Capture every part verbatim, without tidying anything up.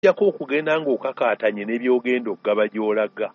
jako okugenda ng'okakaatanye n'ebyogenda okugaba gy'olaga.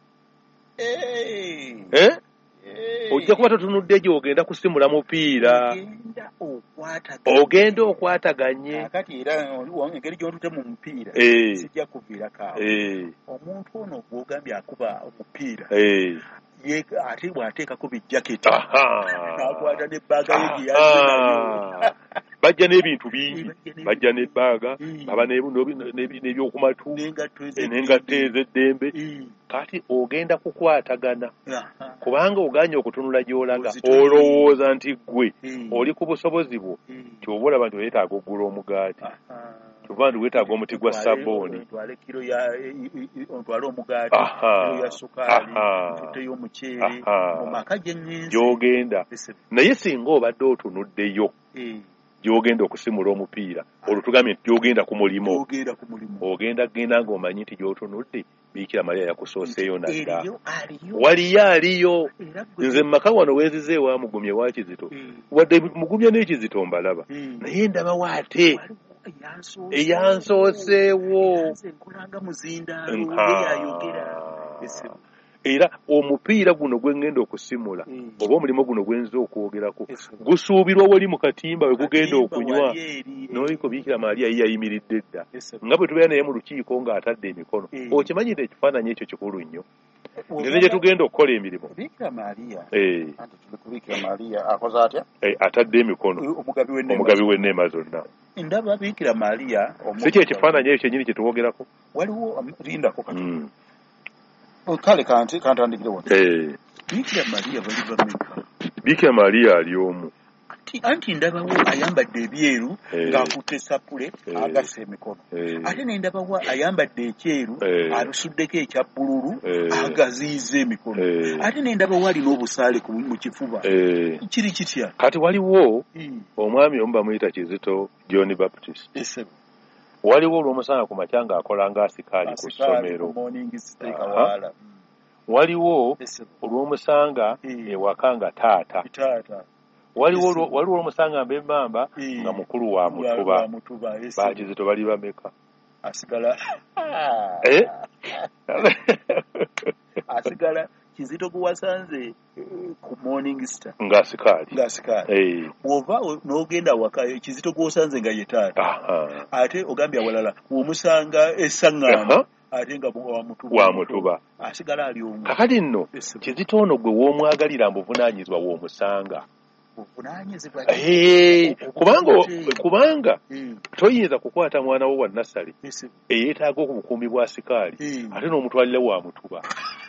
Hey. Eh? Hey. Ojja kuba totunudde gy'ogenda kusimula mupiira. Ogenda okwataganye. Ogenda okwataganye. Kakati era engeri gy'otute mu mupiira. Eh. Sijja kuviira kaawa. Eh. Omuntu ono gw'ogambye akuba omupiira. Eh. Ye ate bw'ateekako bijjaketi. Aha. N'akwata n'ebbaaga ye gye yazze nayo. Bajja n'ebintu bingi. Bajja n'ebbaaga. Baba n'ebyokumatu. N'engatto ez'eddembe. Kati ogenda kukwatagana. Kubanga oganye okutunula gy'olaga. Olowooza nti ggwe oli ku busobozi bwo. Ky'oba olaba nti weetaaga oggula omugaati. Ky'oba nti weetaaga omuti gwa sabbuuni. Ontwale omugaati. Kiro ya sukaali. Ntute y'omuceere. Mu maka gye ngenze. Gy'ogenda. Naye singa obadde otunuddeyo. Gy'ogenda okusimula omupiira. Olwo tugambye nti gy'ogenda ku mulimu. Ogenda genda ng'omanyi nti gy'otunudde. Biikira Maria yakusooseeyo nadda. Waliyo aliyo. Nze mu maka wano weezize ewa mugumye wa Kizito. Wadde mugumya n'Ekizito mbalaba. Naye ndabawo ate. Eyansooseewo. Era omupiira guno gwe ngenda okusimula oba omulimu guno gwenza okwogerako gusuubirwa wali mu katimba we gugenda okunywa n'oliko Biikira Maria ye yayimiridde dda nga bwe tubeera naye mu lukiiko ng'atadde emikono okimanyi nti ekifaananyi ekyo kikulu nnyo ngeze gye tugenda okukola emirimu Biikira Maria akoze atya atadde emikono omugabi w'enneema zonna ndaba Biikira Maria si kye ekifaananyi ekyo kyennyini kye tuwogerako waliwo lindako kati kale kanti kantandikire wano. Eh. Biikira Maria bali bameka. Biikira Maria ali omu. Anti anti ndabawo ayambadde ebyeru ng'akutte sapule agassa emikono. Ate ne ndabawo ayambadde ekyeru alusuddeko ekya bbululu agaziiza emikono. Ate ne ndabawo alina obusaale mu kifuba. Kiri kitya? Kati waliwo omwami omu bamuyita Kizito John Baptist. Yes. Waliwo olw'omusana ku makya ng'akola ng'asikaali ku ssomero. Waliwo olw'omusanga ewaka nga taata. Waliwo olw'omusanga mb'emmamba nga mukulu wa Mutuba. Ba Kizito bali bameka. Asigala. Eh? Asigala. Kizito guwasanze ku Morning Star ng'asikaali ng'asikaali bw'ova n'ogenda waka Kizito gw'osanze nga ye taata ate ogambye awalala bw'omusanga essaŋŋamba ate nga wa Mutuba wa Mutuba asigala ali omu. Kakati nno Kizito ono gwe w'omwagalira mbuvunaanyizibwa w'omusanga kubanga kubanga toyinza kukwata mwana wo wa Nassali eyeetaaga obukuumi bwa sikaali ate n'omutwalira wa Mutuba.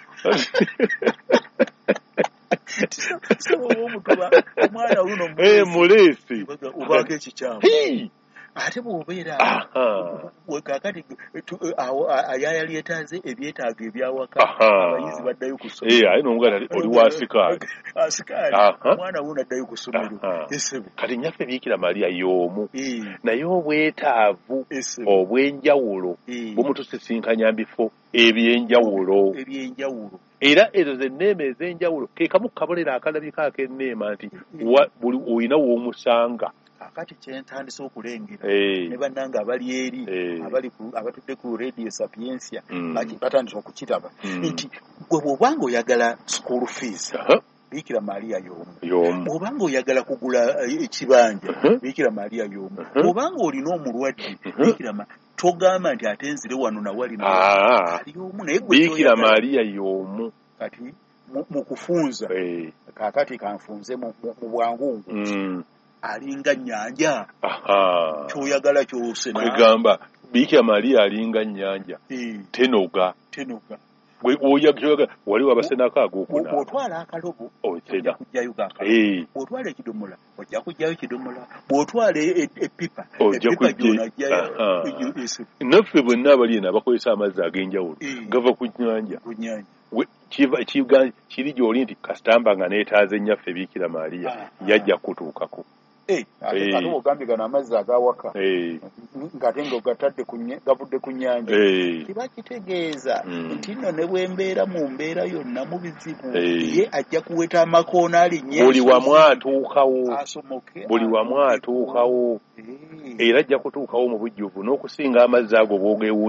Omwana uno mulesi ubanga ekikyamu ate bw'obeera kakati ayaaya lyetaaze ebyetaago ebyawaka abayizi baddayo ku ssomero aye n'omuganda oli wa sikaali asikaali omwana wuno addayo ku ssomero. Kati nnyaffe Biikira Maria y'omu naye obwetaavu obw'enjawulo bumutusisinkanya bifo ebyenjawulo era ezo z'enneema ez'enjawulo ke kamu kabonero akalabika ak'enneema nti buli olina w'omusanga. Akati kyentandise okulengera ne bannanga abali eri abali abatudde ku Radio Sapientia batandise okukiraba nti gwe bw'obanga oyagala school fees Biikira Maria y'omu. Bw'obanga oyagala kugula ekibanja Biikira Maria y'omu. Bw'obanga olina omulwadde Biikira Maria togamba nti ate nzire wano nawali ali omu naye gwe Biikira Maria y'omu. Kati mu kufunza kakati kanfunze mu bwangungu alinga nnyanja kyoyagala kyose kwegamba Biikira Maria alinga nnyanja tenoga tenoga gwe oyagala wali wabasenako ag'okuna bw'otwala akalobo ojja kujjayo gakalobo bw'otwala ekidomola ojja kujjayo kidomola bw'otwala epipa epipa gy'onajjayo naffe bwenna abali eno abakozesa amazzi ag'enjawulo gava ku nnyanja kiri gy'oli nti kasitamba nga neetaaze nnyaffe Biikira Maria yajja kutuukako. Ate ogambye gano amazzi agawaka ng'ate ng'ogatadde gavudde ku nnyanja kiba kitegeeza nti nno ne bw'embeera mu mbeera yonna mu bizibu ye ajja kuweta amakoona alinnye buli wamu atuukawo buli wamu atuukawo era ajja kutuukawo mu bujjuvu n'okusinga amazzi ago bw'ogewu